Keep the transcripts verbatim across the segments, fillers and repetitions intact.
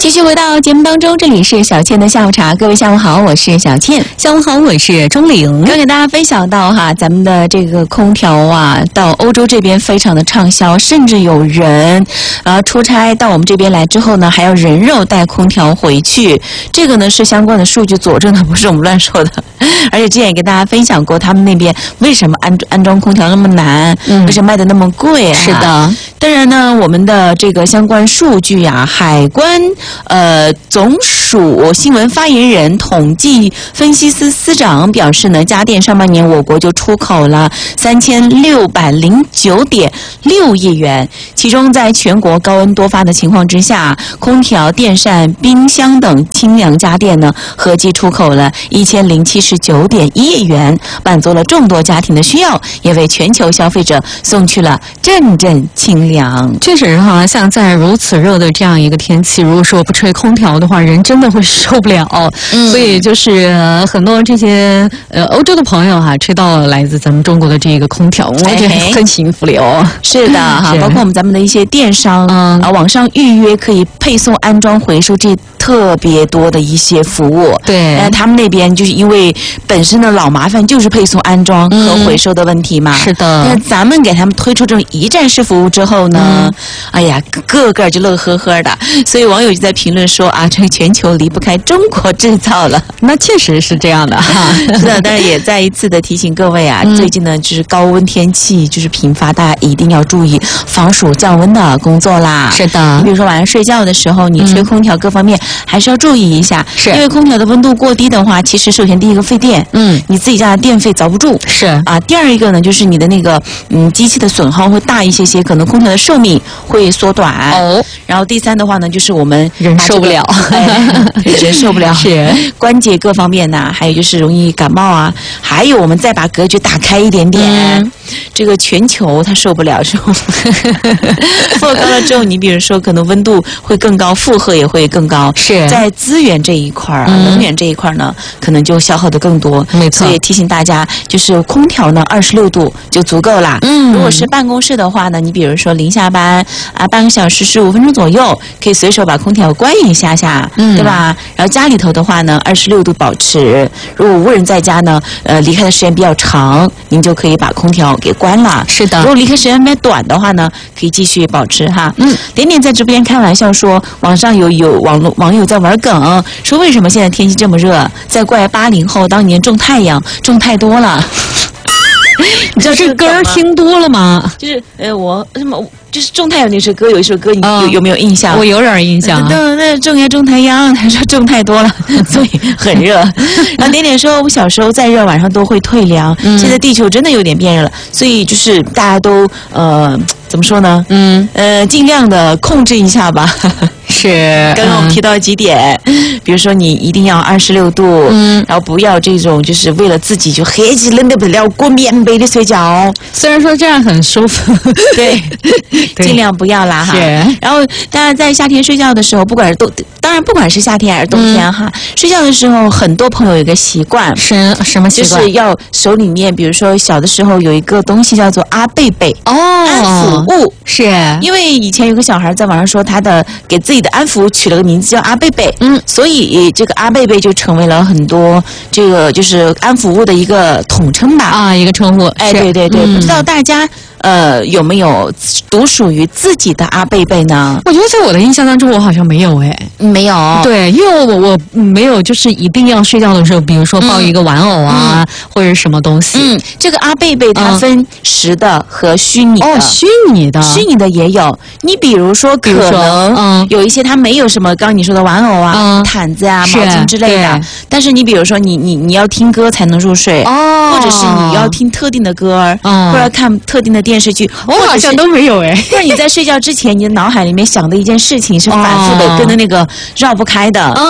继续回到节目当中，这里是小倩的下午茶，各位下午好，我是小倩。 下午好，我是钟玲。 刚给大家分享到哈，咱们的这个空调啊，到欧洲这边非常的畅销，甚至有人呃出差到我们这边来之后呢，还要人肉带空调回去。这个呢是相关的数据佐证的，不是我们乱说的。而且之前也给大家分享过，他们那边为什么安安装空调那么难，嗯、为什么卖的那么贵、啊？ 是的。 当然呢，我们的这个相关数据啊，海关呃总署新闻发言人、统计分析司司长表示呢，家电上半年我国就出口了三千六百零九点六亿元，其中在全国高温多发的情况之下，空调、电扇、冰箱等清凉家电呢，合计出口了一千零七十九点一亿元，满足了众多家庭的需要，也为全球消费者送去了阵阵清凉。 确实哈，像在如此热的这样一个天气，如果说不吹空调的话，人真的会受不了。嗯、所以就是、呃、很多这些呃欧洲的朋友哈，吹到来自咱们中国的这个空调，我觉得很幸福了哦。 是的哈，包括我们咱们的一些电商，嗯啊，网上预约可以配送、安装、回收这特别多的一些服务。 对， 呃，他们那边就是因为本身的老麻烦，就是配送、安装和回收的问题嘛。嗯、 是的。 那咱们给他们推出这种一站式服务之后呢，嗯、哎呀，个个就乐呵呵的。所以网友就在评论说啊，这个全球离不开中国制造了。 那确实是这样的哈。 是的，但是也再一次的提醒各位啊，嗯、最近呢就是高温天气就是频发，大家一定要注意防暑降温的工作啦。 是的， 你比如说晚上睡觉的时候，你吹空调各方面还是要注意一下， 是、嗯、 因为空调的温度过低的话，其实首先第一个费电，嗯，你自己家的电费遭不住， 是啊。第二一个呢，就是你的那个嗯机器的损耗会大一些些，可能空调的寿命会缩短。哦，然后第三的话呢，就是我们人受不了， 哎、人受不了， 是关节各方面呐，还有就是容易感冒啊，还有我们再把格局打开一点点，嗯、这个全球它受不了之后，负荷高了之后，你比如说可能温度会更高，负荷也会更高， 是在资源这一块儿、嗯、能源这一块呢，可能就消耗的更多。 没错， 所以提醒大家，就是空调呢二十六度就足够啦。嗯，如果是办公室的话呢，你比如说临下班啊，半个小时十五分钟左右，可以随手把空调关一下下，嗯，对吧？然后家里头的话呢，二十六度保持。如果无人在家呢，呃，离开的时间比较长，您就可以把空调给关了。 是的。 如果离开时间比较短的话呢，可以继续保持哈。嗯，点点在直播间开玩笑说，网上有有网络网友在玩梗，说为什么现在天气这么热，在怪八零后当年种太阳种太多了。 你知道这个歌儿听多了吗？ 就是呃，我什么就是种太阳那首歌，有一首歌你有、嗯、有没有印象？ 我有点印象。 那那种呀种太阳，他说种太多了，所以很热。然后点点说，我小时候再热晚上都会退凉，嗯、现在地球真的有点变热了，所以就是大家都呃怎么说呢？嗯呃，尽量的控制一下吧。 是， 刚刚我们提到几点，嗯、比如说你一定要二十六度，嗯，然后不要这种就是为了自己就黑起冷的不了裹棉被的睡觉。 虽然说这样很舒服， 对，尽量不要啦哈。然后大家在夏天睡觉的时候，不管是冬，当然不管是夏天还是冬天哈，嗯、睡觉的时候，很多朋友有一个习惯， 是什么习惯？ 就是要手里面，比如说小的时候有一个东西叫做阿贝贝哦，安抚物， 是因为以前有个小孩在网上说他的给自己的安抚物取了个名字叫阿贝贝，嗯，所以这个阿贝贝就成为了很多这个就是安抚物的一个统称吧， 啊，一个称呼。 哎，对对对，嗯、不知道大家呃有没有独属于自己的阿贝贝呢？ 我觉得在我的印象当中，我好像没有哎， 没有。 对，因为我我没有就是一定要睡觉的时候，比如说抱一个玩偶啊，嗯、或者什么东西。 嗯，这个阿贝贝它分实的和虚拟的。 哦，虚拟的， 虚拟的也有。你比如说，可能嗯有一些它没有什么刚刚你说的玩偶啊、嗯、毯子啊、毛巾之类的，但是你比如说你你你要听歌才能入睡，哦，或者是你要听特定的歌，嗯、或者看特定的电视剧， 我好像都没有哎。 或者你在睡觉之前，你的脑海里面想的一件事情是反复的，跟着那个绕不开的。嗯。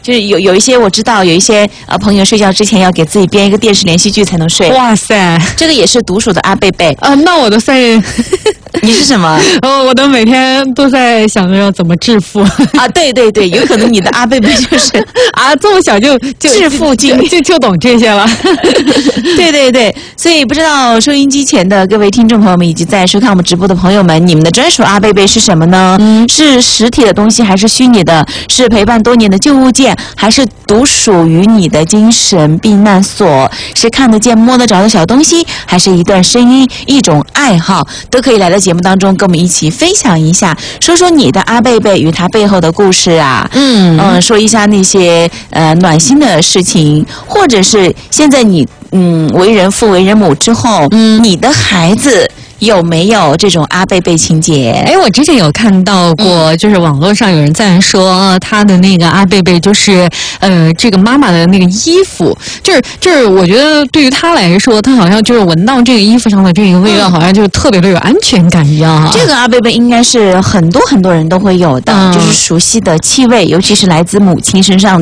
就是有有一些我知道，有一些呃朋友睡觉之前要给自己编一个电视连续剧才能睡。 哇塞， 这个也是独属的阿贝贝。 呃，那我的算是你是什么？ 哦，我都每天都在想着要怎么致富啊！对对对，有可能你的阿贝贝就是啊，这么小就就致富经就就懂这些了。 对对对，所以不知道收音机前的各位听众朋友们，以及在收看我们直播的朋友们，你们的专属阿贝贝是什么呢？嗯，是实体的东西，还是虚拟的？是陪伴多年的旧物件，还是独属于你的精神避难所？是看得见摸得着的小东西，还是一段声音、一种爱好？都可以来到节目当中，跟我们一起分享一下，说说你的阿贝贝与他背后的故事啊。嗯嗯，说一下那些呃暖心的事情，或者是现在你嗯为人父为人母之后，嗯，你的孩子有没有这种阿贝贝情节？ 哎，我之前有看到过，嗯、就是网络上有人在说他的那个阿贝贝，就是呃，这个妈妈的那个衣服，就是就是，我觉得对于他来说，他好像就是闻到这个衣服上的这个味道，嗯、好像就是特别的有安全感一样、啊。 这个阿贝贝应该是很多很多人都会有的，嗯、就是熟悉的气味，尤其是来自母亲身上